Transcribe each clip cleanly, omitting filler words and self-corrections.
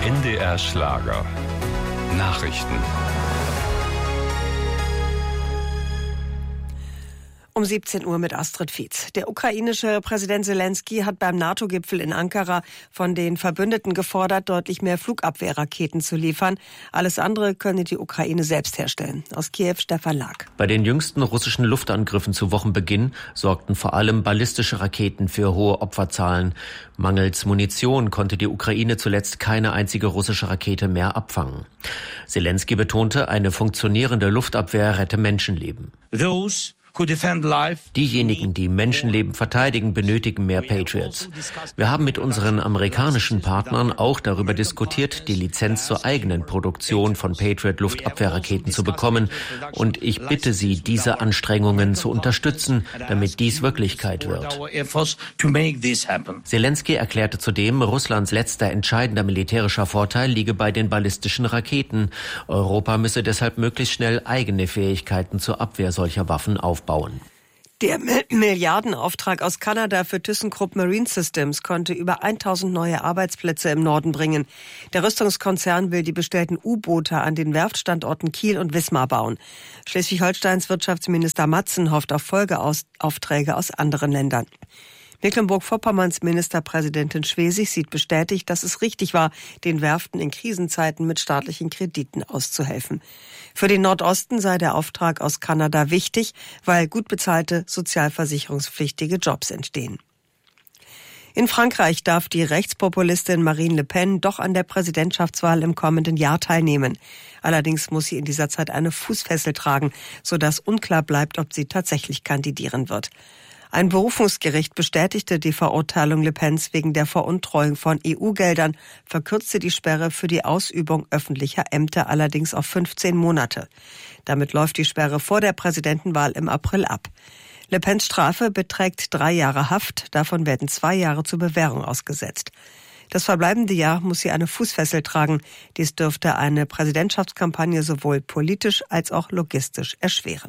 NDR Schlager. Nachrichten. Um 17 Uhr mit Astrid Fietz. Der ukrainische Präsident Selenskyj hat beim NATO-Gipfel in Ankara von den Verbündeten gefordert, deutlich mehr Flugabwehrraketen zu liefern. Alles andere könne die Ukraine selbst herstellen. Aus Kiew Stefan Lag. Bei den jüngsten russischen Luftangriffen zu Wochenbeginn sorgten vor allem ballistische Raketen für hohe Opferzahlen. Mangels Munition konnte die Ukraine zuletzt keine einzige russische Rakete mehr abfangen. Selenskyj betonte, eine funktionierende Luftabwehr rette Menschenleben. Diejenigen, die Menschenleben verteidigen, benötigen mehr Patriots. Wir haben mit unseren amerikanischen Partnern auch darüber diskutiert, die Lizenz zur eigenen Produktion von Patriot-Luftabwehrraketen zu bekommen. Und ich bitte Sie, diese Anstrengungen zu unterstützen, damit dies Wirklichkeit wird. Selenskyj erklärte zudem, Russlands letzter entscheidender militärischer Vorteil liege bei den ballistischen Raketen. Europa müsse deshalb möglichst schnell eigene Fähigkeiten zur Abwehr solcher Waffen aufbauen. Der Milliardenauftrag aus Kanada für ThyssenKrupp Marine Systems konnte über 1000 neue Arbeitsplätze im Norden bringen. Der Rüstungskonzern will die bestellten U-Boote an den Werftstandorten Kiel und Wismar bauen. Schleswig-Holsteins Wirtschaftsminister Matzen hofft auf Folgeaufträge aus anderen Ländern. Mecklenburg-Vorpommerns Ministerpräsidentin Schwesig sieht bestätigt, dass es richtig war, den Werften in Krisenzeiten mit staatlichen Krediten auszuhelfen. Für den Nordosten sei der Auftrag aus Kanada wichtig, weil gut bezahlte, sozialversicherungspflichtige Jobs entstehen. In Frankreich darf die Rechtspopulistin Marine Le Pen doch an der Präsidentschaftswahl im kommenden Jahr teilnehmen. Allerdings muss sie in dieser Zeit eine Fußfessel tragen, sodass unklar bleibt, ob sie tatsächlich kandidieren wird. Ein Berufungsgericht bestätigte die Verurteilung Le Pens wegen der Veruntreuung von EU-Geldern, verkürzte die Sperre für die Ausübung öffentlicher Ämter allerdings auf 15 Monate. Damit läuft die Sperre vor der Präsidentenwahl im April ab. Le Pens Strafe beträgt 3 Jahre Haft, davon werden 2 Jahre zur Bewährung ausgesetzt. Das verbleibende Jahr muss sie eine Fußfessel tragen. Dies dürfte eine Präsidentschaftskampagne sowohl politisch als auch logistisch erschweren.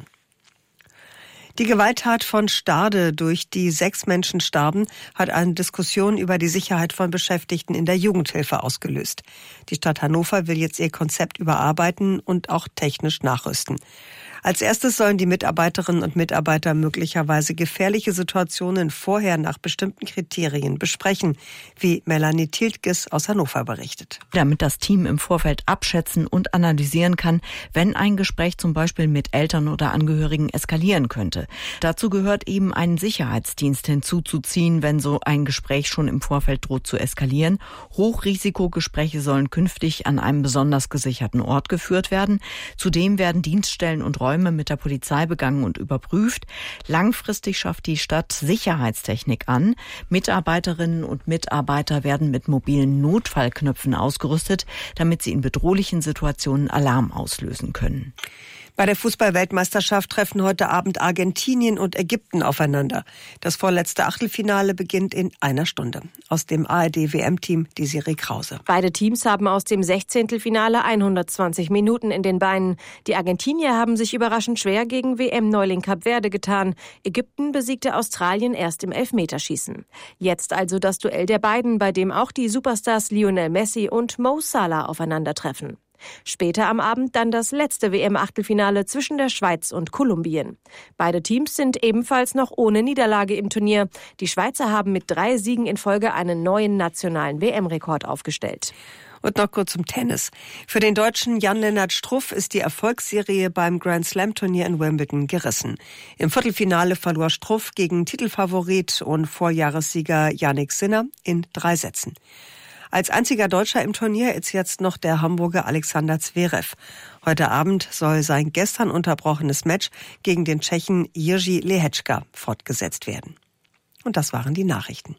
Die Gewalttat von Stade, durch die 6 Menschen starben, hat eine Diskussion über die Sicherheit von Beschäftigten in der Jugendhilfe ausgelöst. Die Stadt Hannover will jetzt ihr Konzept überarbeiten und auch technisch nachrüsten. Als erstes sollen die Mitarbeiterinnen und Mitarbeiter möglicherweise gefährliche Situationen vorher nach bestimmten Kriterien besprechen, wie Melanie Tiltges aus Hannover berichtet. Damit das Team im Vorfeld abschätzen und analysieren kann, wenn ein Gespräch zum Beispiel mit Eltern oder Angehörigen eskalieren könnte. Dazu gehört eben einen Sicherheitsdienst hinzuzuziehen, wenn so ein Gespräch schon im Vorfeld droht zu eskalieren. Hochrisikogespräche sollen künftig an einem besonders gesicherten Ort geführt werden. Zudem werden Dienststellen und Räume mit der Polizei begangen und überprüft. Langfristig schafft die Stadt Sicherheitstechnik an. Mitarbeiterinnen und Mitarbeiter werden mit mobilen Notfallknöpfen ausgerüstet, damit sie in bedrohlichen Situationen Alarm auslösen können. Bei der Fußball-Weltmeisterschaft treffen heute Abend Argentinien und Ägypten aufeinander. Das vorletzte Achtelfinale beginnt in 1 Stunde. Aus dem ARD-WM-Team Desiree Krause. Beide Teams haben aus dem 16. 120 Minuten in den Beinen. Die Argentinier haben sich überraschend schwer gegen WM-Neuling Kap Verde getan. Ägypten besiegte Australien erst im Elfmeterschießen. Jetzt also das Duell der beiden, bei dem auch die Superstars Lionel Messi und Mo Salah aufeinandertreffen. Später am Abend dann das letzte WM-Achtelfinale zwischen der Schweiz und Kolumbien. Beide Teams sind ebenfalls noch ohne Niederlage im Turnier. Die Schweizer haben mit 3 Siegen in Folge einen neuen nationalen WM-Rekord aufgestellt. Und noch kurz zum Tennis. Für den Deutschen Jan-Lennart Struff ist die Erfolgsserie beim Grand-Slam-Turnier in Wimbledon gerissen. Im Viertelfinale verlor Struff gegen Titelfavorit und Vorjahressieger Jannik Sinner in 3 Sätzen. Als einziger Deutscher im Turnier ist jetzt noch der Hamburger Alexander Zverev. Heute Abend soll sein gestern unterbrochenes Match gegen den Tschechen Jiří Lehečka fortgesetzt werden. Und das waren die Nachrichten.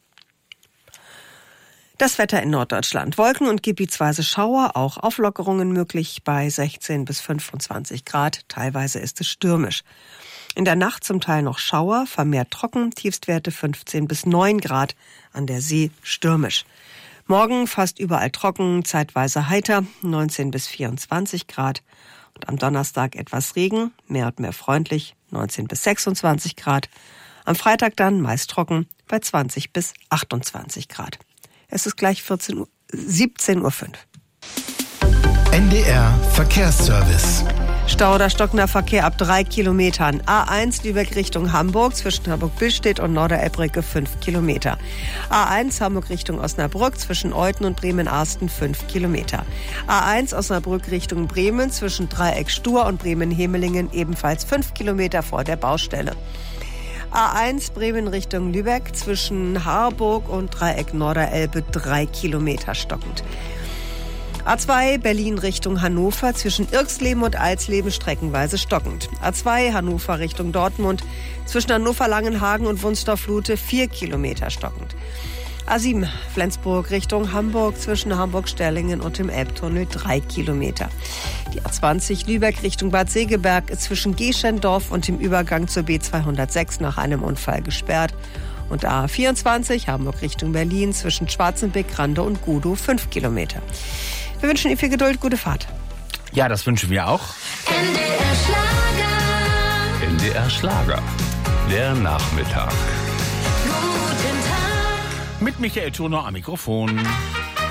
Das Wetter in Norddeutschland. Wolken und gebietsweise Schauer, auch Auflockerungen möglich bei 16 bis 25 Grad. Teilweise ist es stürmisch. In der Nacht zum Teil noch Schauer, vermehrt trocken, Tiefstwerte 15 bis 9 Grad. An der See stürmisch. Morgen fast überall trocken, zeitweise heiter, 19 bis 24 Grad. Und am Donnerstag etwas Regen, mehr und mehr freundlich, 19 bis 26 Grad. Am Freitag dann meist trocken, bei 20 bis 28 Grad. Es ist gleich 14 Uhr. 17:05 Uhr. NDR Verkehrsservice. Stau oder stockender Verkehr ab 3 Kilometern. A1 Lübeck Richtung Hamburg zwischen Hamburg-Billstedt und Norderelbrücke 5 Kilometer. A1 Hamburg Richtung Osnabrück zwischen Euthen und Bremen-Arsten 5 Kilometer. A1 Osnabrück Richtung Bremen zwischen Dreieck Stur und Bremen-Hemelingen ebenfalls 5 Kilometer vor der Baustelle. A1 Bremen Richtung Lübeck zwischen Harburg und Dreieck Norderelbe 3 Kilometer stockend. A2 Berlin Richtung Hannover zwischen Irxleben und Alsleben streckenweise stockend. A2 Hannover Richtung Dortmund zwischen Hannover-Langenhagen und Wunstorf-Lute 4 Kilometer stockend. A7 Flensburg Richtung Hamburg zwischen Hamburg-Sterlingen und dem Elbtunnel 3 Kilometer. Die A20 Lübeck Richtung Bad Segeberg zwischen Geschendorf und dem Übergang zur B206 nach einem Unfall gesperrt. Und A24 Hamburg Richtung Berlin zwischen Schwarzenbeck, Rande und Gudow 5 Kilometer. Wir wünschen Ihnen viel Geduld, gute Fahrt. Ja, das wünschen wir auch. NDR Schlager. NDR Schlager. Der Nachmittag. Mit Michael Turner am Mikrofon.